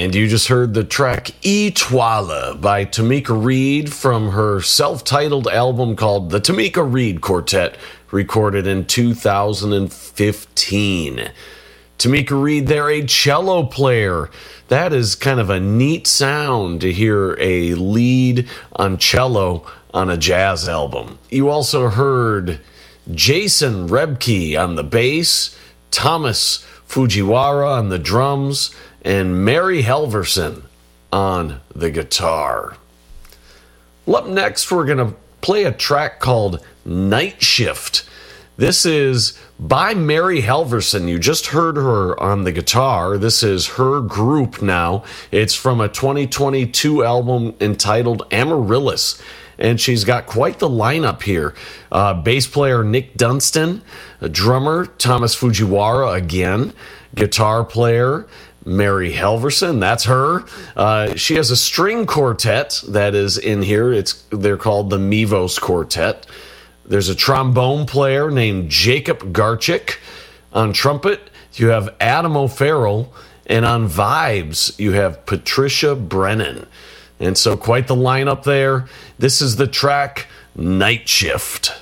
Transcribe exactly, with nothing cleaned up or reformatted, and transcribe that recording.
And you just heard the track Etoile by Tamika Reed from her self-titled album called The Tamika Reed Quartet, recorded in two thousand fifteen. Tamika Reed, they're a cello player. That is kind of a neat sound to hear a lead on cello on a jazz album. You also heard Jason Rebke on the bass, Thomas Fujiwara on the drums, and Mary Helverson on the guitar. Well, up next, we're going to play a track called Night Shift. This is by Mary Helverson. You just heard her on the guitar. This is her group now. It's from a twenty twenty-two album entitled Amaryllis, and she's got quite the lineup here. Uh, bass player Nick Dunstan, a drummer Thomas Fujiwara again, guitar player Mary Helverson, that's her. Uh, she has a string quartet that is in here. It's they're called the Mivos Quartet. There's a trombone player named Jacob Garchik. On trumpet, you have Adam O'Farrell. And on vibes, you have Patricia Brennan. And so quite the lineup there. This is the track Night Shift.